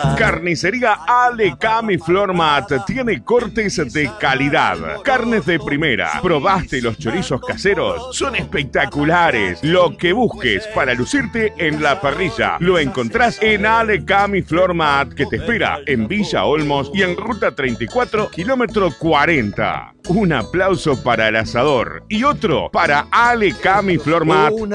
Carnicería Alecam y Flor Mat tiene cortes de calidad. Carnes de primera. ¿Probaste los chorizos caseros? Son espectaculares. Lo que busques para lucirte en la parrilla lo encontrás en Alecam y Flor Mat, que te espera en Villa Olmos y en Ruta 34, kilómetro 40. Un aplauso para el asador y otro para Alecam y Flor Mat,